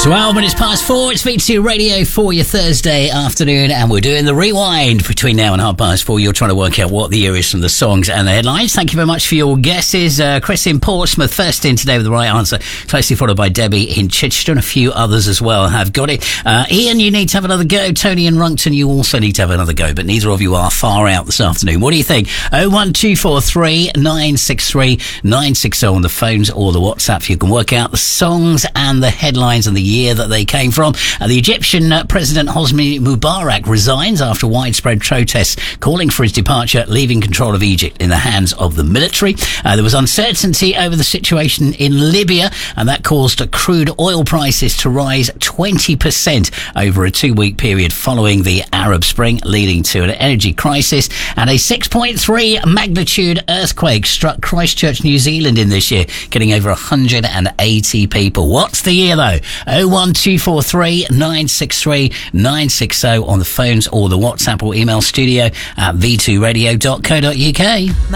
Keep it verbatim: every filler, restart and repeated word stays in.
twelve minutes past four, it's V two Radio for your Thursday afternoon, and we're doing the rewind between now and half past four. You're trying to work out what the year is from the songs and the headlines. Thank you very much for your guesses. Uh, Chris in Portsmouth, first in today with the right answer, closely followed by Debbie in Chichester, and a few others as well have got it. Uh, Ian, you need to have another go. Tony in Runkton, you also need to have another go, but neither of you are far out this afternoon. What do you think? oh one two four three nine six three nine six oh on the phones or the WhatsApp. You can work out the songs and the headlines and the year that they came from. Uh, the Egyptian uh, President Hosni Mubarak resigns after widespread protests calling for his departure, leaving control of Egypt in the hands of the military. Uh, there was uncertainty over the situation in Libya, and that caused crude oil prices to rise twenty percent over a two-week period following the Arab Spring, leading to an energy crisis. And a six point three magnitude earthquake struck Christchurch, New Zealand in this year, getting over one hundred eighty people. What's the year though? oh one two four three nine six three nine six oh on the phones or the WhatsApp, or email studio at v two radio dot co dot uk.